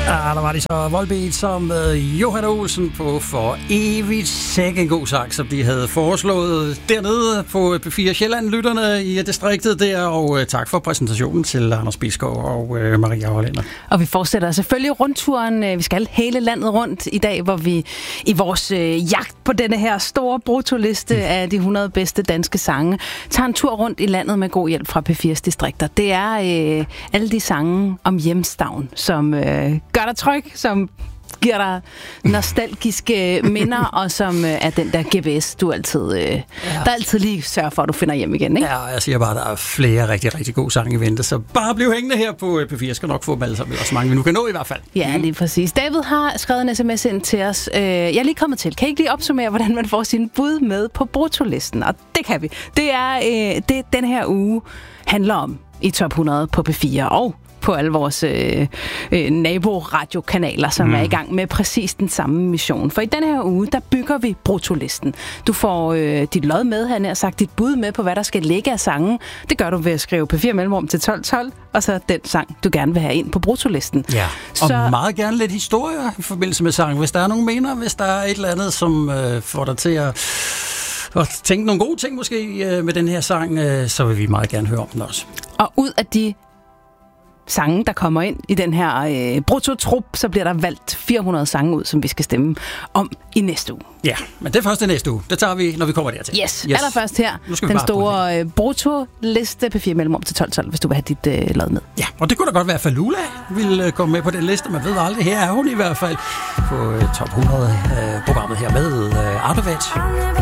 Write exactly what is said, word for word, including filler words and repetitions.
Ja, der var de så Volbeat som uh, Johan Olsen på For Evigt. Sikke en god sang, som de havde foreslået dernede på P fire Sjælland-lytterne i distriktet der. Og uh, tak for præsentationen til Anders Bisgaard og uh, Maria Hollænder. Og vi fortsætter selvfølgelig rundturen. Vi skal hele landet rundt i dag, hvor vi i vores uh, jagt på denne her store brutoliste mm. af de hundrede bedste danske sange tager en tur rundt i landet med god hjælp fra P fires distrikter. Det er uh, alle de sange om hjemstavn, som uh, gør dig tryg, som giver dig nostalgiske minder, og som øh, er den der G P S, du altid, øh, ja. der altid lige sørger for, at du finder hjem igen, ikke? Ja, jeg siger bare, at der er flere rigtig, rigtig gode sange i vente, så bare bliv hængende her på P fire. Jeg skal nok få dem alle sammen, så mange vi nu kan nå i hvert fald. Ja, lige præcis. David har skrevet en sms ind til os. Øh, jeg er lige kommet til. Kan I ikke lige opsummere, hvordan man får sin bud med på brutolisten? Og det kan vi. Det er øh, det, den her uge handler om i top hundrede på P fire, og på alle vores øh, øh, naboradiokanaler, som mm. er i gang med præcis den samme mission. For i den her uge, der bygger vi brutolisten. Du får øh, dit lod med, han har sagt dit bud med på, hvad der skal ligge af sangen. Det gør du ved at skrive P fire mellemrum til tolv tolv, og så den sang, du gerne vil have ind på brutolisten. Ja, og så meget gerne lidt historier i forbindelse med sangen. Hvis der er nogen mener, hvis der er et eller andet, som øh, får dig til at og tænke nogle gode ting måske øh, med den her sang, øh, så vil vi meget gerne høre om den også. Og ud af de sange, der kommer ind i den her øh, brutotrup, så bliver der valgt fire hundrede sange ud, som vi skal stemme om i næste uge. Ja, men det er først i næste uge. Det tager vi, når vi kommer dertil. Yes, yes. Allerførst her, den store øh, brutoliste P fire mellemrum til tolv tolv, hvis du vil have dit øh, lod med. Ja, og det kunne da godt være, at Falula ville øh, komme med på den liste. Man ved aldrig, her er hun i hvert fald på øh, top hundrede øh, programmet her med øh, Artevat.